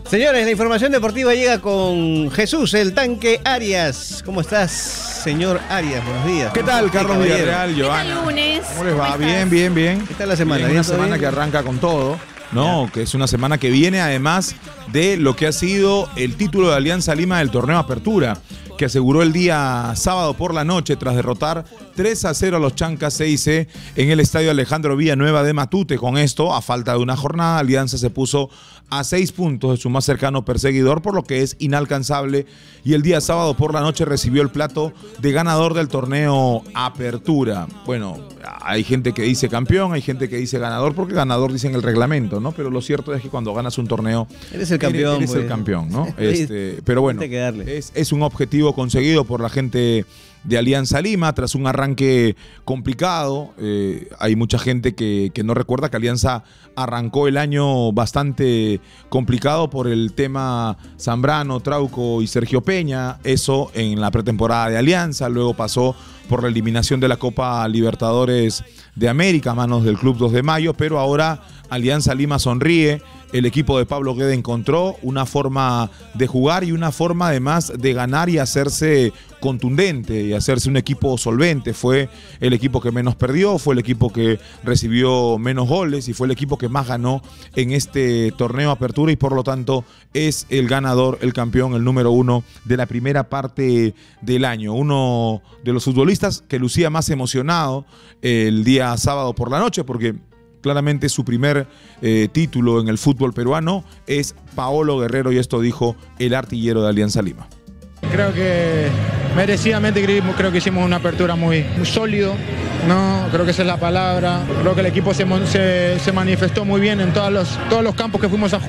Señores, la información deportiva llega con Jesús, el tanque Arias. ¿Cómo estás, señor Arias? Buenos días. ¿Qué tal, Carlos Villarreal, Giovanna? Lunes. ¿Cómo les va? Bien. ¿Qué tal la semana? Una semana que arranca con todo, ¿no? Que es una semana que viene además de lo que ha sido el título de Alianza Lima del torneo Apertura, que aseguró el día sábado por la noche tras derrotar 3-0 a los Chancas CIC en el estadio Alejandro Villanueva de Matute. Con esto, a falta de una jornada, Alianza se puso a 6 puntos de su más cercano perseguidor, por lo que es inalcanzable, y el día sábado por la noche recibió el plato de ganador del torneo Apertura. Bueno, hay gente que dice campeón, hay gente que dice ganador, porque ganador dice en el reglamento, ¿no? Pero lo cierto es que cuando ganas un torneo eres el campeón, eres el campeón, ¿no? Pero bueno, es un objetivo conseguido por la gente de Alianza Lima tras un arranque complicado. Hay mucha gente que no recuerda que Alianza arrancó el año bastante complicado por el tema Zambrano, Trauco y Sergio Peña. Eso en la pretemporada de Alianza. Luego pasó por la eliminación de la Copa Libertadores de América a manos del Club 2 de Mayo, pero ahora Alianza Lima sonríe. El equipo de Pablo Guede encontró una forma de jugar y una forma además de ganar y hacerse contundente y hacerse un equipo solvente. Fue el equipo que menos perdió, fue el equipo que recibió menos goles y fue el equipo que más ganó en este torneo Apertura, y por lo tanto es el ganador, el campeón, el número 1 de la primera parte del año. Uno de los futbolistas que lucía más emocionado el día sábado por la noche, porque claramente su primer título en el fútbol peruano, es Paolo Guerrero, y esto dijo el artillero de Alianza Lima. Creo que merecidamente creo que hicimos una apertura muy sólido, ¿no? Creo que esa es la palabra. Creo que el equipo se manifestó muy bien en todos los campos que fuimos a jugar.